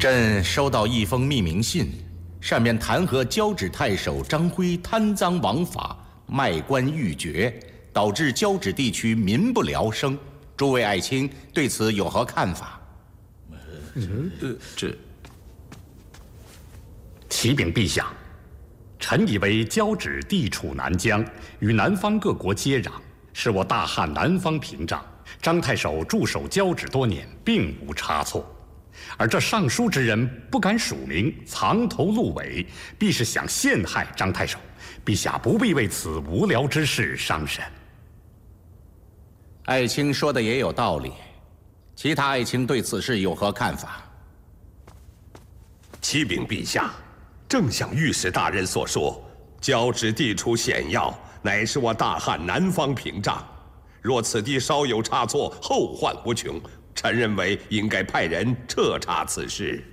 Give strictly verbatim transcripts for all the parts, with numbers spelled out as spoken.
朕收到一封密明信，上面弹劾交趾太守张辉贪赃枉法、卖官鬻爵，导致交趾地区民不聊生。诸位爱卿对此有何看法？ 呃，这启禀陛下，臣以为交趾地处南疆，与南方各国接壤，是我大汉南方屏障。张太守驻守交趾多年，并无差错。而这上书之人不敢署名，藏头露尾，必是想陷害张太守。陛下不必为此无聊之事伤神。 爱卿说的也有道理，其他爱卿对此事有何看法？ 启禀陛下，正像御史大人所说，交趾地处险要，乃是我大汉南方屏障。若此地稍有差错，后患无穷。臣认为应该派人彻查此事。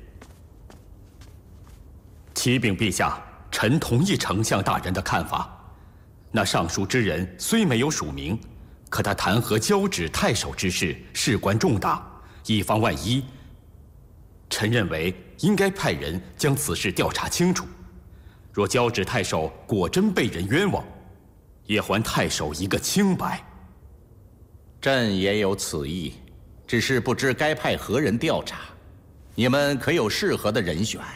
启禀陛下，臣同意丞相大人的看法。那上书之人虽没有署名，可他弹劾交趾太守之事事关重大，以防万一，臣认为应该派人将此事调查清楚。若交趾太守果真被人冤枉，也还太守一个清白。 朕也有此意。只是不知该派何人调查，你们可有适合的人选？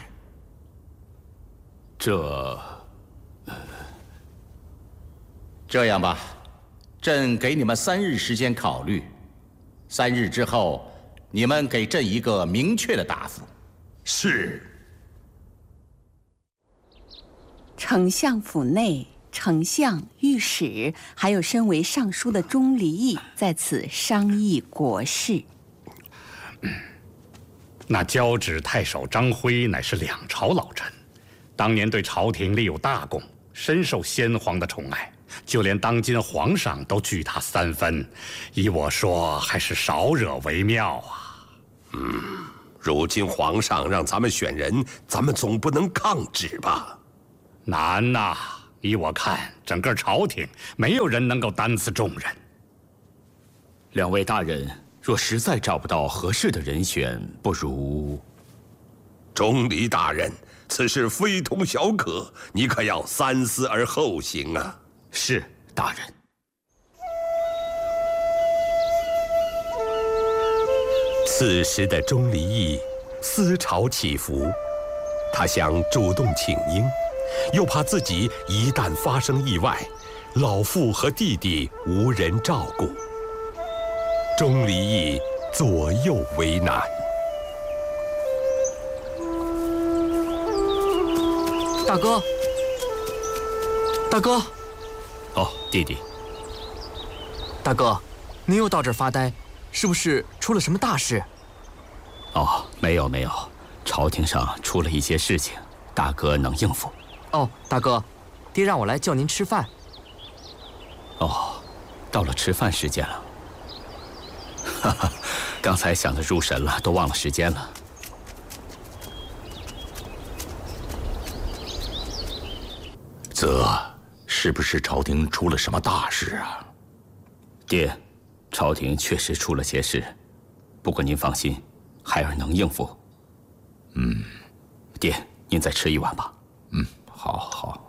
这…… 这样吧，朕给你们三日时间考虑，三日之后，你们给朕一个明确的答复。 是。 丞相府内，丞相、御史，还有身为尚书的钟离义在此商议国事。 嗯，那交趾太守张辉乃是两朝老臣，当年对朝廷立有大功，深受先皇的宠爱，就连当今皇上都惧他三分。依我说，还是少惹为妙啊。 嗯，如今皇上让咱们选人，咱们总不能抗旨吧？ 难呐、啊！依我看，整个朝廷没有人能够担此重任。 两位大人若实在找不到合适的人选，不如…… 钟离大人，此事非同小可，你可要三思而后行啊！ 是，大人。 此时的钟离义思潮起伏，他想主动请缨，又怕自己一旦发生意外，老父和弟弟无人照顾。钟离义左右为难。 大哥，大哥， 哦，弟弟。 大哥，您又到这儿发呆，是不是出了什么大事？ 哦，没有没有，朝廷上出了一些事情，大哥能应付。 哦，大哥，爹让我来叫您吃饭。 哦，到了吃饭时间了。哈哈，刚才想得入神了，都忘了时间了。 则是不是朝廷出了什么大事啊？ 爹，朝廷确实出了些事，不过您放心，孩儿能应付。 嗯， 爹，您再吃一碗吧。 嗯，好好。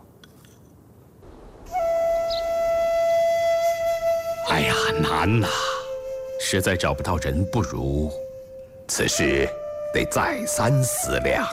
哎呀，难呐！ 实在找不到人，不如…… 此事得再三思量。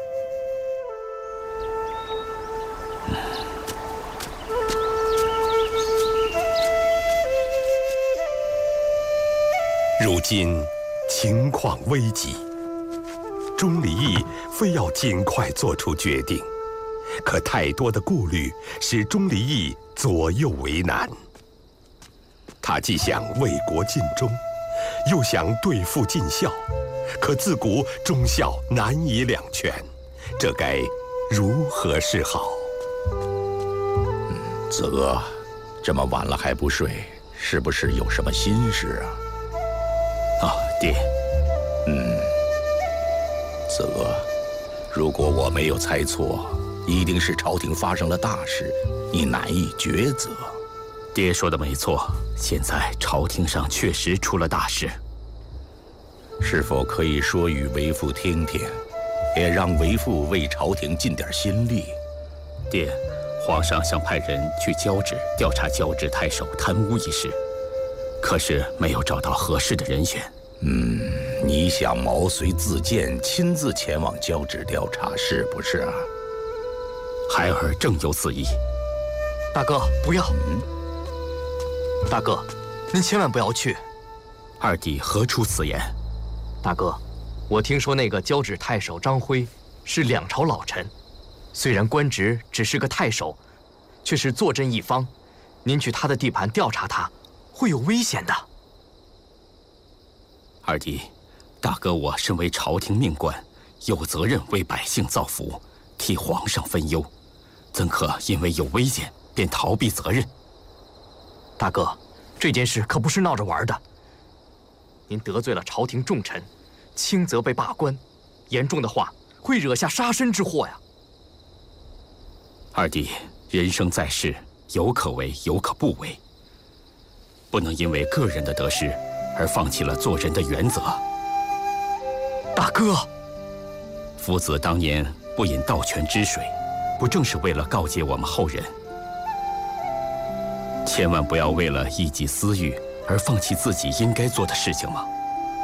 如今情况危急，钟离义非要尽快做出决定，可太多的顾虑使钟离义左右为难。他既想为国尽忠，又想对父尽孝，可自古忠孝难以两全，这该如何是好？ 嗯，子阿，这么晚了还不睡，是不是有什么心事啊？ 啊，爹。 嗯，子阿，如果我没有猜错，一定是朝廷发生了大事，你难以抉择。 爹说的没错，现在朝廷上确实出了大事。 是否可以说与为父听听？ 也让为父为朝廷尽点心力。 爹，皇上想派人去交趾调查交趾太守贪污一事，可是没有找到合适的人选。 嗯，你想毛遂自荐，亲自前往交趾调查，是不是啊？ 孩儿正有此意。 大哥，不要！嗯，大哥，您千万不要去。 二弟何出此言？ 大哥，我听说那个交趾太守张辉是两朝老臣，虽然官职只是个太守，却是坐镇一方。您去他的地盘调查他，会有危险的。 二弟，大哥我身为朝廷命官，有责任为百姓造福，替皇上分忧，怎可因为有危险便逃避责任？ 大哥，这件事可不是闹着玩的。您得罪了朝廷重臣，轻则被罢官，严重的话会惹下杀身之祸呀。 二弟，人生在世，有可为，有可不为，不能因为个人的得失而放弃了做人的原则。 大哥， 夫子当年不饮盗泉之水，不正是为了告诫我们后人，千万不要为了一己私欲而放弃自己应该做的事情吗？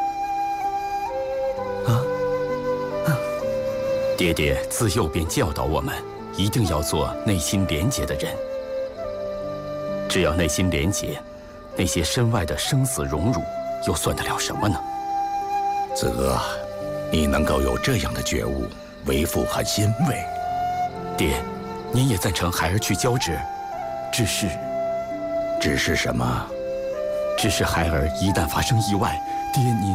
啊啊！爹爹自幼便教导我们，一定要做内心廉洁的人。只要内心廉洁，那些身外的生死荣辱又算得了什么呢？ 子哥，你能够有这样的觉悟，为父很欣慰。 爹，您也赞成孩儿去交趾，只是， 只是什么？ 只是孩儿一旦发生意外，爹您……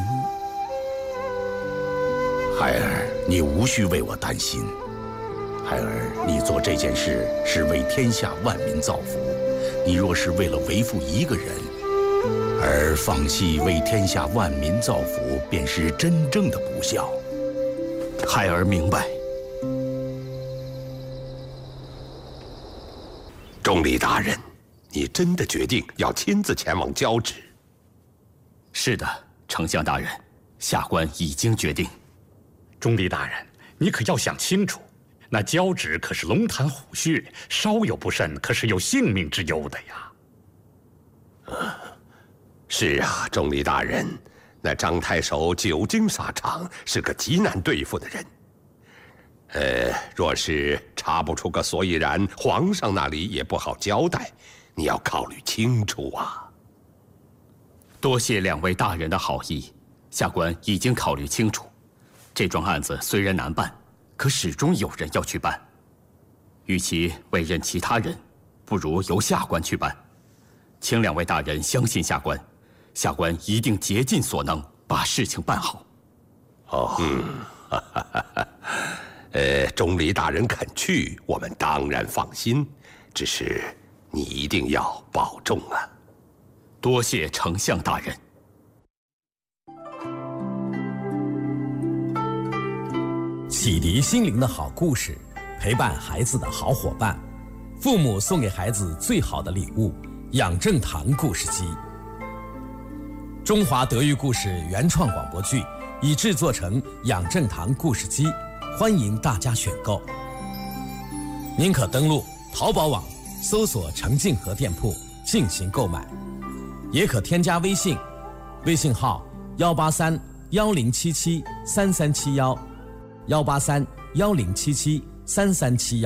孩儿，你无需为我担心。孩儿，你做这件事是为天下万民造福。你若是为了为父一个人而放弃为天下万民造福，便是真正的不孝。 孩儿明白。 钟离大人，你真的决定要亲自前往交趾？ 是的，丞相大人，下官已经决定。 钟离大人，你可要想清楚，那交趾可是龙潭虎穴，稍有不慎，可是有性命之忧的呀。 啊，是啊，钟离大人，那张太守久经沙场，是个极难对付的人。呃，若是查不出个所以然，皇上那里也不好交代，你要考虑清楚啊。 多谢两位大人的好意，下官已经考虑清楚。这桩案子虽然难办，可始终有人要去办。与其委任其他人，不如由下官去办。请两位大人相信下官，下官一定竭尽所能把事情办好。 哦，嗯，哈哈哈哈。呃，钟离大人肯去，我们当然放心。只是你一定要保重啊！ 多谢丞相大人。 启迪心灵的好故事，陪伴孩子的好伙伴，父母送给孩子最好的礼物——养正堂故事机。中华德育故事原创广播剧已制作成养正堂故事机，欢迎大家选购。您可登录淘宝网搜索程静和店铺进行购买，也可添加微信，微信号幺八三幺零七七三三七幺，幺八三幺零七七三三七幺。